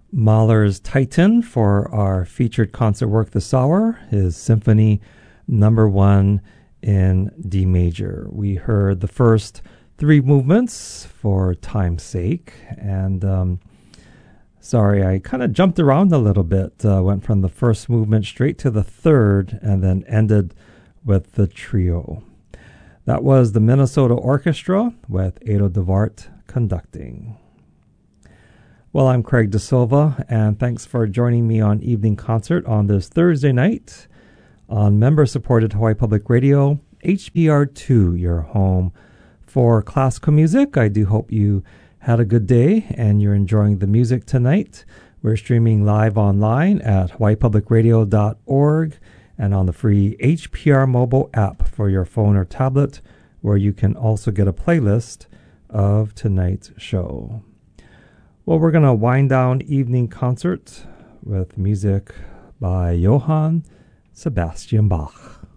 Mahler's Titan for our featured concert work this hour, his Symphony Number 1 in D major. We heard the first three movements for time's sake, and sorry, I kind of jumped around a little bit, went from the first movement straight to the third, and then ended with the trio. That was the Minnesota Orchestra with Edo DeWaart conducting. Well, I'm Craig De Silva, and thanks for joining me on Evening Concert on this Thursday night on member-supported Hawaii Public Radio, HPR2, your home for classical music. I do hope you had a good day and you're enjoying the music tonight. We're streaming live online at hawaiipublicradio.org and on the free HPR mobile app for your phone or tablet, where you can also get a playlist of tonight's show. Well, we're going to wind down Evening Concert with music by Johann Sebastian Bach.